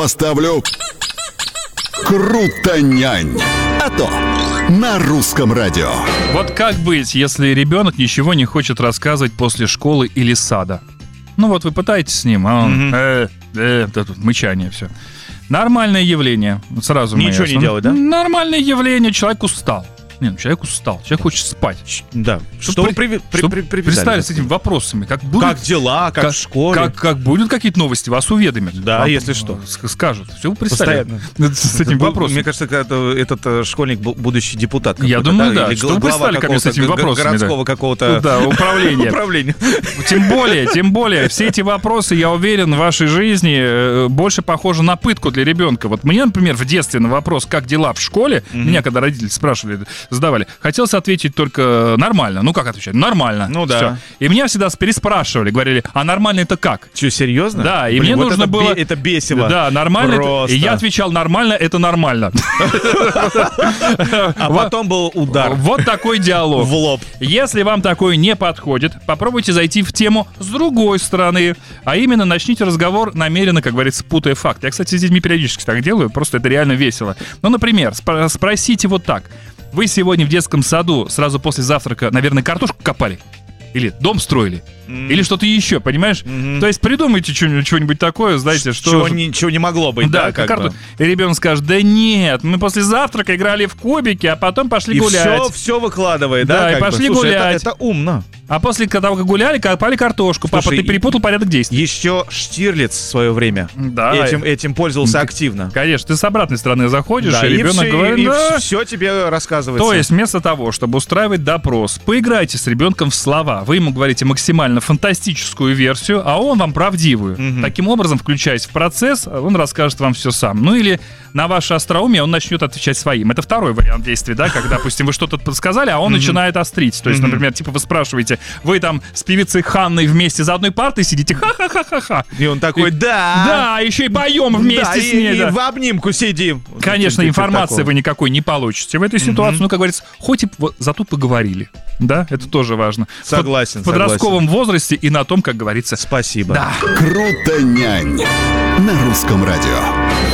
поставлю «Крутонянь». А то на русском радио. Вот как быть, если ребенок ничего не хочет рассказывать после школы или сада? Ну вот вы пытаетесь с ним, а он тут мычание, все. Нормальное явление. Сразу ничего не делать, да? Нормальное явление. Человек устал. Нет, человек устал. Человек хочет спать. Да. Что вы представили с этими вопросами? Как дела, как в школе? Как будут какие-то новости, вас уведомят. Да, вам, если что. Скажут. Все вы представляете с этим вопросом. Мне кажется, этот школьник будущий депутат. Я думаю, да. Или что вы представили, как с этими вопросами? Городского какого-то... Да, управления. Тем более, все эти вопросы, я уверен, в вашей жизни больше похожи на пытку для ребенка. Вот мне, например, в детстве на вопрос, как дела в школе, меня, когда родители спрашивали, задавали, хотелось ответить только нормально. Ну, как отвечать? Нормально. Ну, да. Всё. И меня всегда переспрашивали, говорили, а нормально это как? Что, серьезно? Да, и мне нужно было... Это бесило. Да, нормально. Просто. И я отвечал, нормально, это нормально. А потом был удар. Вот такой диалог. В лоб. Если вам такое не подходит, попробуйте зайти в тему с другой стороны. А именно, начните разговор намеренно, как говорится, путая факты. Я, кстати, с детьми периодически так делаю, просто это реально весело. Ну, например, спросите вот так. Вы сегодня в детском саду сразу после завтрака, наверное, картошку копали? Или дом строили? Или что-то еще, понимаешь? То есть придумайте что-нибудь такое, знаете, что... Чего не могло быть, да? И ребенок скажет, да нет, мы после завтрака играли в кубики, а потом пошли гулять. И все выкладывает, да? Да, и пошли гулять. Это умно. А после того, как гуляли, копали картошку. Слушай, папа, ты перепутал порядок действий. Еще Штирлиц в свое время этим пользовался активно. Конечно, ты с обратной стороны заходишь, да, и ребенок говорит, да. Все тебе рассказывается. То есть вместо того, чтобы устраивать допрос, поиграйте с ребенком в слова. Вы ему говорите максимально фантастическую версию, а он вам правдивую. Таким образом, включаясь в процесс, он расскажет вам все сам. Ну или на ваше остроумие он начнет отвечать своим. Это второй вариант действий, да, когда, допустим, вы что-то подсказали, а он начинает острить. То есть, например, типа вы спрашиваете, вы там с певицей Ханной вместе за одной партой сидите, ха-ха-ха-ха-ха. И он такой, да. Да, еще и поем вместе с ней. И в обнимку сидим. Конечно, информации вы никакой не получите в этой ситуации. Ну, как говорится, хоть и зато поговорили. Да, это тоже важно. Согласен. В подростковом возрасте и на том, как говорится. Спасибо. Да. Крутонянь на русском радио.